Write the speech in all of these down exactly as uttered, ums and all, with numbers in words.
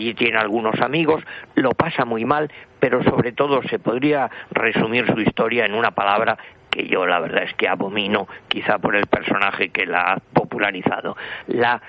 y tiene algunos amigos, lo pasa muy mal, pero sobre todo se podría resumir su historia en una palabra que yo la verdad es que abomino, quizá por el personaje que la ha popularizado: la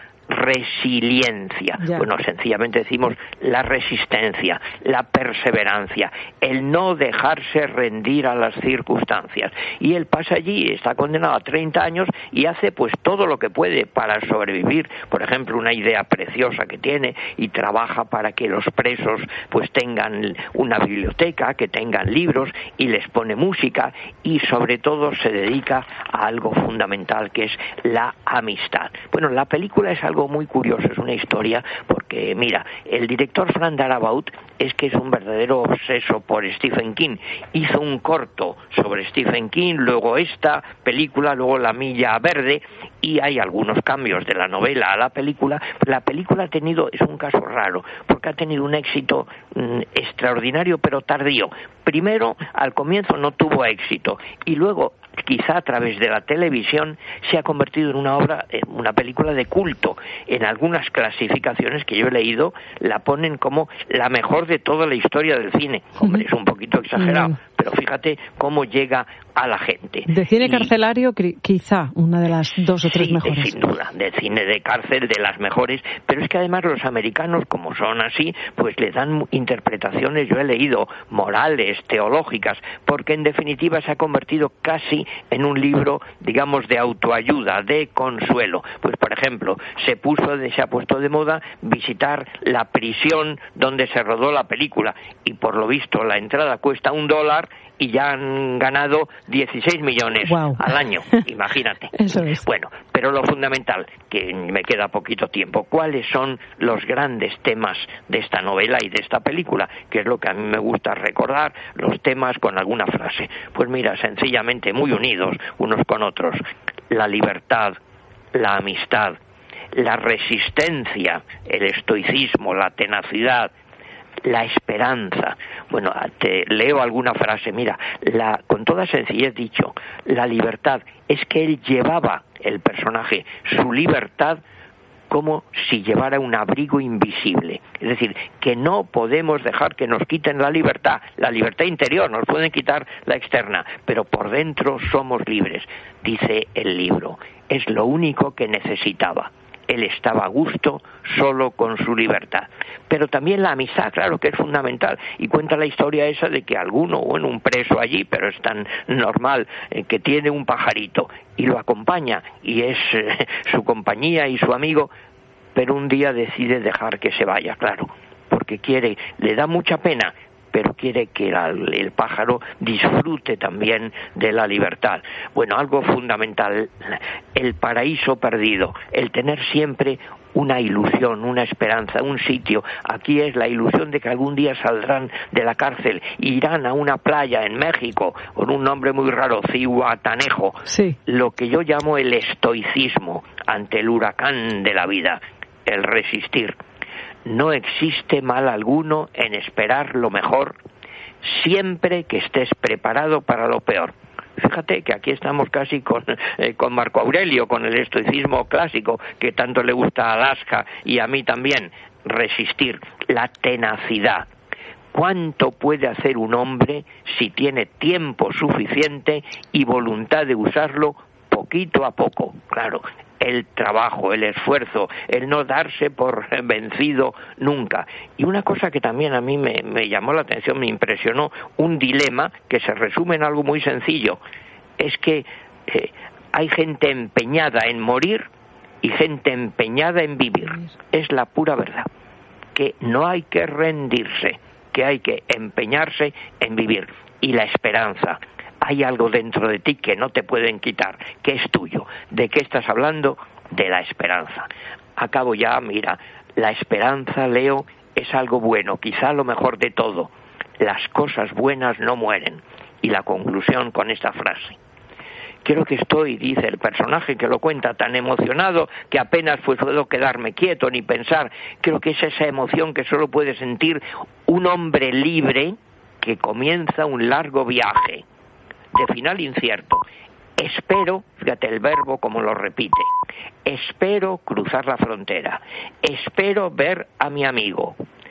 resiliencia. Ya. Bueno, sencillamente decimos la resistencia, la perseverancia, el no dejarse rendir a las circunstancias. Y él pasa allí, está condenado a treinta años y hace pues todo lo que puede para sobrevivir. Por ejemplo, una idea preciosa que tiene, y trabaja para que los presos pues tengan una biblioteca, que tengan libros, y les pone música, y sobre todo se dedica a algo fundamental, que es la amistad. Bueno, la película es algo muy curioso, es una historia, porque mira, el director Frank Darabont es que es un verdadero obseso por Stephen King. Hizo un corto sobre Stephen King, luego esta película, luego La Milla Verde, y hay algunos cambios de la novela a la película. La película ha tenido, es un caso raro, porque ha tenido un éxito mmm, extraordinario, pero tardío. Primero, al comienzo no tuvo éxito, y luego, quizá a través de la televisión, se ha convertido en una obra, en una película de culto. En algunas clasificaciones que yo he leído, la ponen como la mejor de toda la historia del cine. Hombre, es un poquito exagerado, pero fíjate cómo llega a la gente. De cine y, carcelario, quizá una de las dos o tres sí, mejores. De, sin duda, de cine de cárcel, de las mejores, pero es que además los americanos, como son así, pues le dan interpretaciones, yo he leído, morales, teológicas, porque en definitiva se ha convertido casi en un libro, digamos, de autoayuda, de consuelo. Pues por ejemplo, se puso, se ha puesto de moda visitar la prisión donde se rodó la película, y por lo visto la entrada cuesta un dólar y ya han ganado dieciséis millones wow. al año, imagínate. Eso es. Bueno, pero lo fundamental, que me queda poquito tiempo, ¿cuáles son los grandes temas de esta novela y de esta película? Que es lo que a mí me gusta recordar, los temas con alguna frase. Pues mira, sencillamente muy unidos unos con otros: la libertad, la amistad, la resistencia, el estoicismo, la tenacidad, la esperanza. Bueno, te leo alguna frase. Mira, la, con toda sencillez dicho, la libertad es que él llevaba, el personaje, su libertad como si llevara un abrigo invisible. Es decir, que no podemos dejar que nos quiten la libertad, la libertad interior, nos pueden quitar la externa, pero por dentro somos libres. Dice el libro, es lo único que necesitaba. Él estaba a gusto solo con su libertad. Pero también la amistad, claro que es fundamental. Y cuenta la historia esa de que alguno, bueno, un preso allí, pero es tan normal, eh, que tiene un pajarito y lo acompaña, y es eh, su compañía y su amigo, pero un día decide dejar que se vaya, claro, porque quiere, le da mucha pena, pero quiere que el, el pájaro disfrute también de la libertad. Bueno, algo fundamental, el paraíso perdido, el tener siempre una ilusión, una esperanza, un sitio. Aquí es la ilusión de que algún día saldrán de la cárcel, irán a una playa en México, con un nombre muy raro, Zihuatanejo, sí. Lo que yo llamo el estoicismo ante el huracán de la vida, el resistir. No existe mal alguno en esperar lo mejor, siempre que estés preparado para lo peor. Fíjate que aquí estamos casi con, eh, con Marco Aurelio, con el estoicismo clásico, que tanto le gusta a Alaska y a mí también. Resistir, la tenacidad. ¿Cuánto puede hacer un hombre si tiene tiempo suficiente y voluntad de usarlo poquito a poco? Claro, el trabajo, el esfuerzo, el no darse por vencido nunca. Y una cosa que también a mí me, me llamó la atención, me impresionó, un dilema que se resume en algo muy sencillo, es que eh, hay gente empeñada en morir y gente empeñada en vivir. Es la pura verdad, que no hay que rendirse, que hay que empeñarse en vivir. Y la esperanza. Hay algo dentro de ti que no te pueden quitar, que es tuyo. ¿De qué estás hablando? De la esperanza. Acabo ya, mira, la esperanza, Leo, es algo bueno, quizá lo mejor de todo. Las cosas buenas no mueren. Y la conclusión con esta frase. Creo que estoy, dice el personaje que lo cuenta, tan emocionado que apenas pues puedo quedarme quieto ni pensar. Creo que es esa emoción que solo puede sentir un hombre libre que comienza un largo viaje de final incierto. Espero, fíjate el verbo como lo repite, espero cruzar la frontera, espero ver a mi amigo,